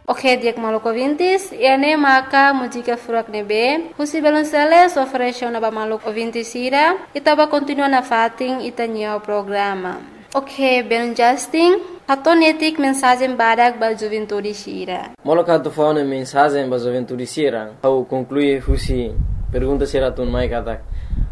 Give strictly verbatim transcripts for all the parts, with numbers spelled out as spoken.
Ok, diak maluco ouvintes, ene maka música furak nebe, husi belonceles oferece na maluco ouvintes ira, itaba continua na fating itanya o programa. Ok, ben Justin, hatonetik mensagem badak ba juventude sira. Moloka tu fauna mensagem ba juventude sira, au conclui husi pergunta sira tun mai katak.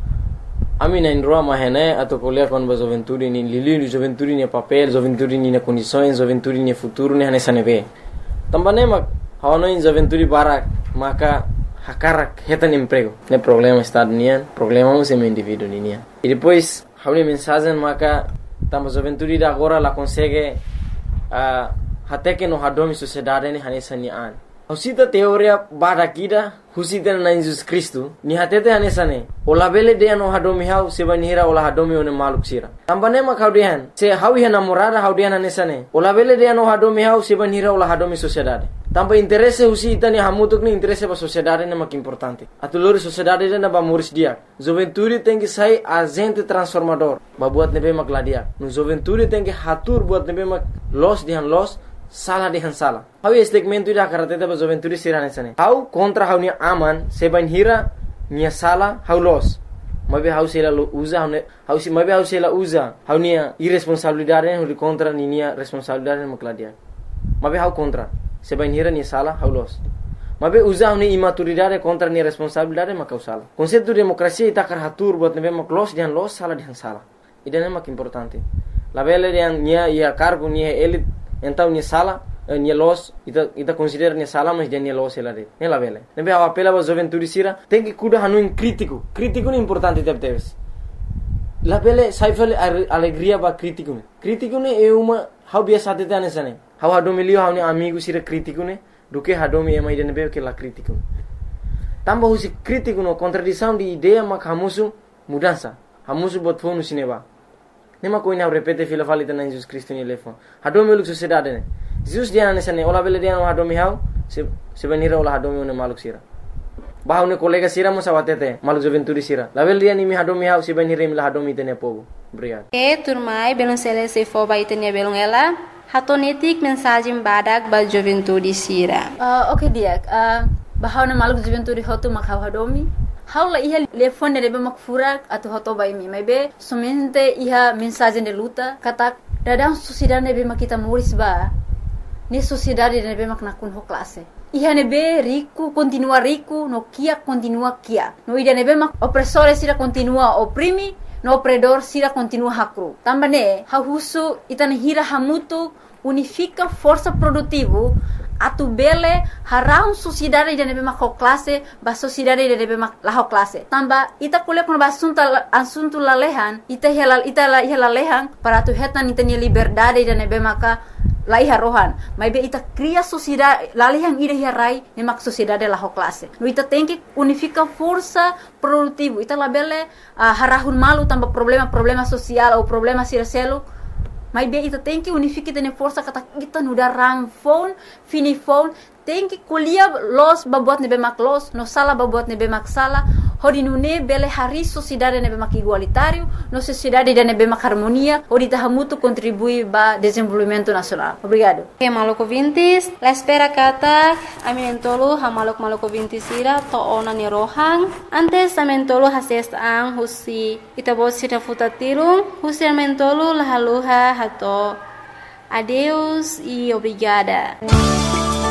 Ami na indroa mahene atau kuliah kon ba juventude ni lili juventude ni papel, juventude ni na condições, juventude ni futuro ni hane sanebe. Tambane mak hawana in juventude barak maka hakarak hetan emprego. Ne problema está nian, problema é um indivíduo nian. E depois hauni mensagem maka tamba juventude da agora la consegue uh, hateke no hadomi sociedade ni hane sanian. Husita teoria barakida husita na Jesus Cristo ni hatete hane sane. Ola bele de no hadomi hau se banira ola hadomi one maluk sira. Tambane mak haudian se hawi hana morada haudian hane sane. Ola bele de no hadomi hau se banira ola hadomi sociedade. Tamba interesse husita ni hamutuk ni interesse ba sociedade na mak importante. Atulori sociedade na ba muris dia. Juventude tem que sair agente transformador. Ba buat nebe mak ladia. No juventude tem que hatur buat nebe mak los dihan los salah dihan salah. Hau segmento ida karate ba juventude sirane sane. Hau kontra hau ni aman se banira ni salah hau los. Mabe hau sela usa hau hau si mabe hau sela usa. Hau ni irresponsabilidade hau contra ni ni responsabilidade mak ladia. Mabe hau contra se banira ni salah hau los. Mabe usa ni imaturidade contra ni responsabilidade mak hau salah. Konsepto demokrasia ita kar hatur buat nebe mak los dihan los salah dihan salah. Ida mak importante. La bele dihan ni ia cargo ni elit então ni sala ni los ita ita considera ni sala mas dia ni los ela de ne la vele nebe a apela ba juventude sira tem que cuida hanu crítico crítico ni importante deve ter la vele sai fele alegria ba crítico ne crítico ne é uma how biasa te tane sane how hado milio how ni amigo sira crítico ne do que hado mi ema ide nebe que la crítico tamba husi crítico no contradição de ideia mak hamusu mudança hamusu bot fonu sineba nema ko ina repete fila falita na Jesus Cristo ni lefon hado mi luk sociedade ne Jesus dia na sane ola bele dia no hado mi hau se se benira ola hado mi ne maluk sira bahau ne kolega sira mo sawatete maluk juventude sira la bele dia ni mi hado mi hau se benira mi la hado mi tene pogo obrigado e turmai beloncele se fo ba itenia belong ela hatonetik mensagem badak ba juventude sira uh, okay dia uh, bahau na maluk juventude hotu mak hau hado mi Haula iha telefone nebe mak furak atau hoto bai mi maybe somente iha mensagem de luta kata dadang sociedade nebe mak kita muris ba ni sociedade nebe mak nakun ho classe iha nebe rico continua rico no kia continua kia no ida nebe mak opressore sira continua oprimi no opredor sira continua hakru tambane ha husu itana hira hamutu unifica força produtivo atu bele harau sociedade de nebe mak classe ba sociedade de nebe mak la classe tamba ita kuliah kon basunta asunto lalehan ita hela ita la hela lehan para tu hetan ita ni liberdade de nebe maka la iha rohan mai be ita cria sociedade lalehan ida hirai ne mak sociedade la classe no ita tem que unifica força produtivo ita la bele uh, harahun malu tamba problema problema social ou problema siraselo Mas bem, ita tem que unificar tene força kata kita nuda ram phone, fini phone, tem que colher los babuat nebe mak los, no sala babuat nebe mak sala, hodi nune bele hari sociedade nebe mak igualitário, no sociedade de nebe mak harmonia, hodi tahamutu contribui ba desenvolvimento nacional. Obrigado. Okay, maluco vintis, la espera kata, aminentolo ha maluk maluco vintis ira to ona ni rohang, antes amentolo hases ang husi itabot sira futatirung, husi amentolo lahaluha hato. Adeus e obrigada.